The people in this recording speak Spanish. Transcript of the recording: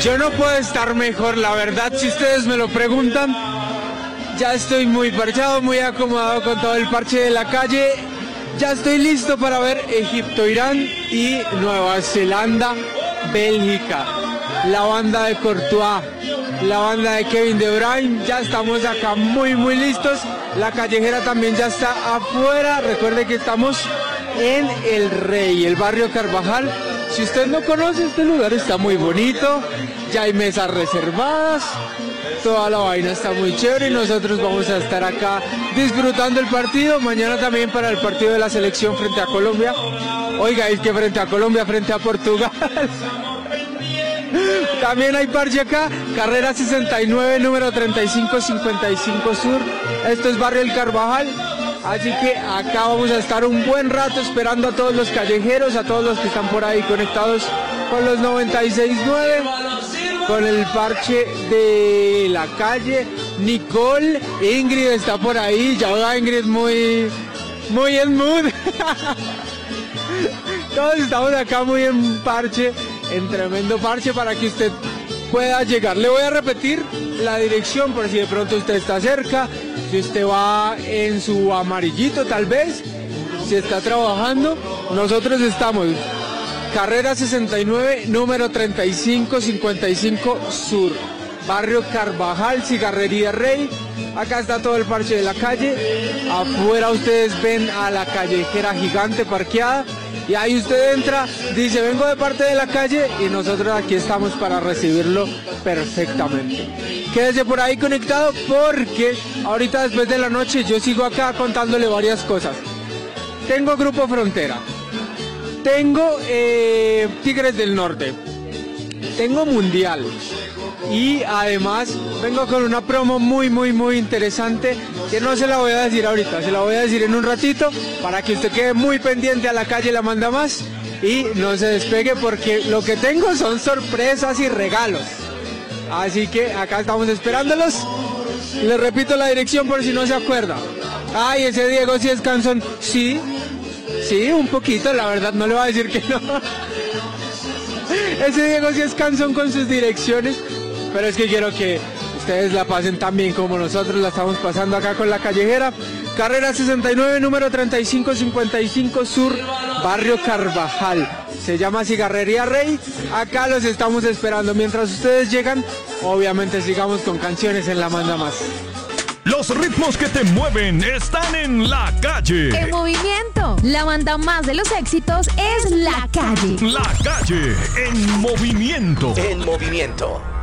Yo no puedo estar mejor, la verdad, si ustedes me lo preguntan. Ya estoy muy parchado, muy acomodado con todo el parche de la calle. Ya estoy listo para ver Egipto-Irán y Nueva Zelanda-Bélgica. La banda de Courtois, la banda de Kevin De Bruyne, ya estamos acá muy listos. La callejera también ya está afuera. Recuerde que estamos en El Rey, el barrio Carvajal. Si usted no conoce este lugar, está muy bonito. Ya hay mesas reservadas. Toda la vaina está muy chévere y nosotros vamos a estar acá disfrutando el partido. Mañana también para el partido de la selección frente a Colombia. Oiga, es que frente a Colombia, frente a Portugal. También hay parche acá, carrera 69, número 3555 Sur. Esto es barrio El Carvajal. Así que acá vamos a estar un buen rato esperando a todos los callejeros, a todos los que están por ahí conectados con los 96.9, con el parche de la calle. Nicole, Ingrid está por ahí, ya va Ingrid muy en mood. Todos estamos acá muy en parche, en tremendo parche para que usted pueda llegar. Le voy a repetir la dirección por si de pronto usted está cerca, si usted va en su amarillito tal vez, si está trabajando. Nosotros estamos carrera 69, número 3555 Sur, barrio Carvajal, Cigarrería Rey. Acá está todo el parche de la calle. Afuera ustedes ven a la callejera gigante parqueada. Y ahí usted entra, dice, vengo de parte de la calle, y nosotros aquí estamos para recibirlo perfectamente. Quédese por ahí conectado porque ahorita después de la noche yo sigo acá contándole varias cosas. Tengo Grupo Frontera, tengo Tigres del Norte, tengo Mundial. Y además vengo con una promo muy interesante que no se la voy a decir ahorita, se la voy a decir en un ratito para que usted quede muy pendiente a la calle La Manda Más y no se despegue porque lo que tengo son sorpresas y regalos. Así que acá estamos esperándolos. Les repito la dirección por si no se acuerda. Ay, ese Diego sí es cansón. Sí, un poquito, la verdad no le voy a decir que no. Ese Diego sí es cansón con sus direcciones. Pero es que quiero que ustedes la pasen tan bien como nosotros la estamos pasando acá con la callejera. Carrera 69, número 3555 Sur, barrio Carvajal. Se llama Cigarrería Rey. Acá los estamos esperando. Mientras ustedes llegan, obviamente sigamos con canciones en La Manda Más. Los ritmos que te mueven están en la calle. En movimiento. La banda más de los éxitos es La Calle. La calle en movimiento. En movimiento.